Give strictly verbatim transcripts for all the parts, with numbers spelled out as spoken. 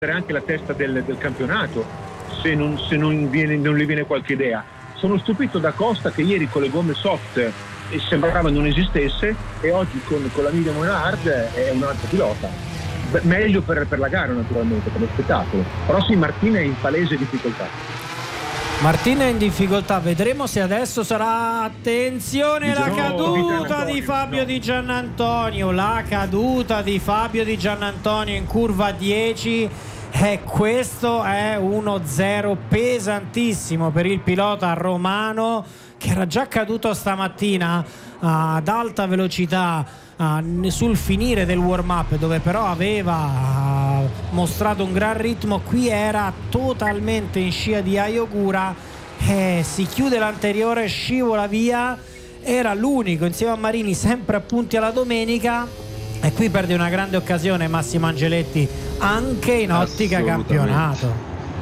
anche la testa del, del campionato se, non, se non, viene, non gli viene qualche idea. Sono stupito da Costa che ieri con le gomme soft eh, sembrava non esistesse, e oggi con, con la medium e la hard è un altro pilota. Beh, meglio per, per la gara naturalmente, per lo spettacolo, però sì, Martin è in palese difficoltà. Martin è in difficoltà, vedremo se adesso sarà, attenzione, la no, caduta di, di Fabio no. Di Giannantonio, la caduta di Fabio Di Giannantonio in curva dieci, e questo è uno zero pesantissimo per il pilota romano, che era già caduto stamattina ad alta velocità uh, sul finire del warm up, dove però aveva uh, mostrato un gran ritmo. Qui era totalmente in scia di Ayogura, eh, si chiude l'anteriore, scivola via, era l'unico insieme a Marini sempre a punti alla domenica, e qui perde una grande occasione Massimo Angeletti anche in ottica campionato.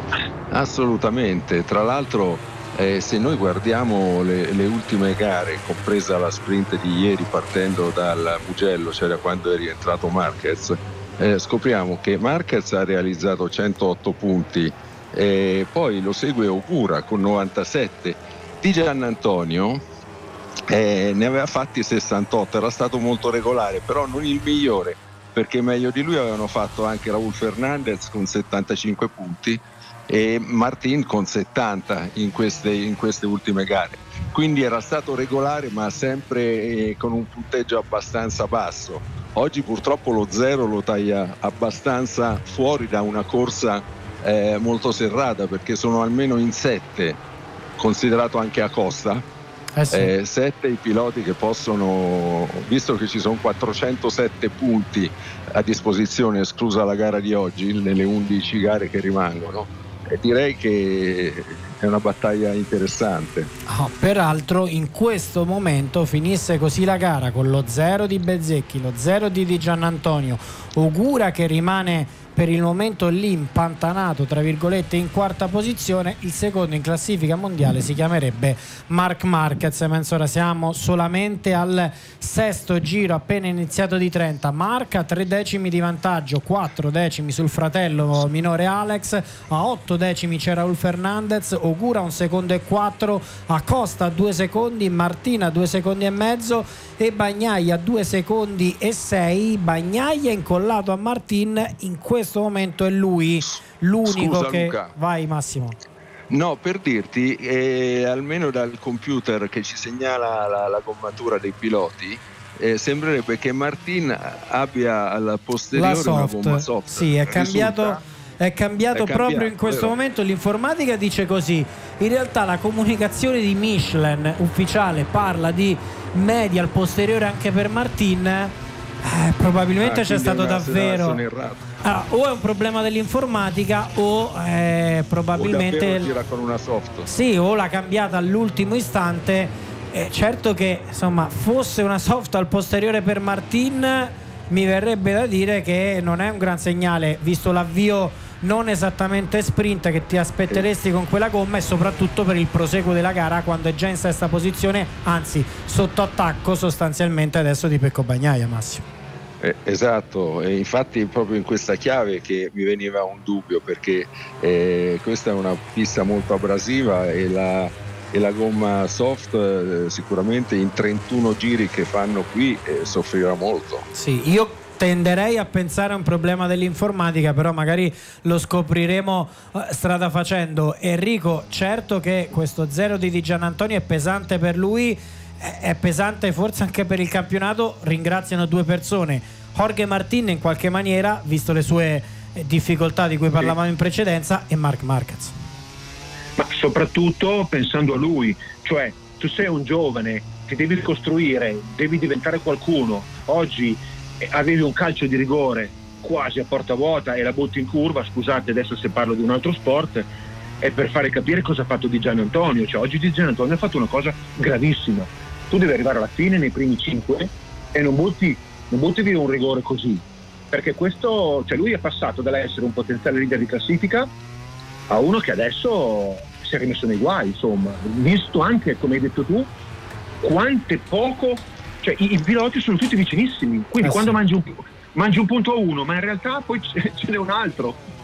Assolutamente, tra l'altro Eh, se noi guardiamo le, le ultime gare, compresa la sprint di ieri partendo dal Mugello, cioè da quando è rientrato Marquez, eh, scopriamo che Marquez ha realizzato centootto punti, eh, poi lo segue Ogura con novantasette, Di Giannantonio eh, ne aveva fatti sessantotto, era stato molto regolare, però non il migliore, perché meglio di lui avevano fatto anche Raúl Fernández con settantacinque punti e Martin con settanta in queste, in queste ultime gare, quindi era stato regolare ma sempre eh, con un punteggio abbastanza basso. Oggi purtroppo lo zero lo taglia abbastanza fuori da una corsa eh, molto serrata, perché sono almeno in sette, considerato anche Acosta, eh sì. eh, sette i piloti che possono, visto che ci sono quattrocentosette punti a disposizione esclusa la gara di oggi nelle undici gare che rimangono, direi che è una battaglia interessante. Oh, peraltro in questo momento finisse così la gara con lo zero di Bezzecchi, lo zero di Di Giannantonio, Ogura che rimane per il momento lì impantanato tra virgolette in quarta posizione, il secondo in classifica mondiale si chiamerebbe Marc Marquez, mentre ora siamo solamente al sesto giro appena iniziato di trenta. Marc a tre decimi di vantaggio, quattro decimi sul fratello minore Alex, a otto decimi c'è Raúl Fernández, Ogura un secondo e quattro, Acosta a due secondi, Martina a due secondi e mezzo e Bagnaia a due secondi e sei. Bagnaia incollato a Martin, in questo momento è lui l'unico. Scusa, che Luca. Vai Massimo. No, per dirti, eh, almeno dal computer che ci segnala la, la gommatura dei piloti, eh, sembrerebbe che Martin abbia al posteriore la soft. una gomma soft. Sì, è cambiato. Risulta? È cambiato, è cambiato proprio in questo vero? momento. L'informatica dice così. In realtà la comunicazione di Michelin ufficiale parla di media al posteriore anche per Martin. Eh, probabilmente ah, c'è stato davvero ah, o è un problema dell'informatica o eh, probabilmente o gira con una soft. Sì, o l'ha cambiata all'ultimo istante. Eh, certo che insomma fosse una soft al posteriore per Martin, mi verrebbe da dire che non è un gran segnale, visto l'avvio non esattamente sprint che ti aspetteresti con quella gomma, e soprattutto per il proseguo della gara quando è già in sesta posizione, anzi sotto attacco sostanzialmente adesso di Pecco Bagnaia. Massimo. Eh, esatto, e infatti proprio in questa chiave che mi veniva un dubbio, perché eh, questa è una pista molto abrasiva e la, e la gomma soft eh, sicuramente in trentuno giri che fanno qui eh, soffrirà molto. Sì, io tenderei a pensare a un problema dell'informatica, però magari lo scopriremo uh, strada facendo. Enrico, certo che questo zero di Di Giannantonio è pesante per lui, è, è pesante forse anche per il campionato. Ringraziano due persone, Jorge Martin in qualche maniera, visto le sue difficoltà di cui parlavamo in precedenza, e Marc Marquez. Ma soprattutto pensando a lui, cioè tu sei un giovane, ti devi costruire, devi diventare qualcuno. Oggi avevi un calcio di rigore quasi a porta vuota e la butti in curva, scusate adesso se parlo di un altro sport, è per fare capire cosa ha fatto Di Giannantonio. Cioè oggi Di Giannantonio ha fatto una cosa gravissima, tu devi arrivare alla fine nei primi cinque e non butti, non butti via un rigore così, perché questo, cioè lui è passato dall'essere un potenziale leader di classifica a uno che adesso si è rimesso nei guai, insomma, visto anche, come hai detto tu, quante poco. Cioè i, i piloti sono tutti vicinissimi, quindi eh quando sì. mangi, un, mangi un punto a uno, ma in realtà poi ce, ce n'è un altro.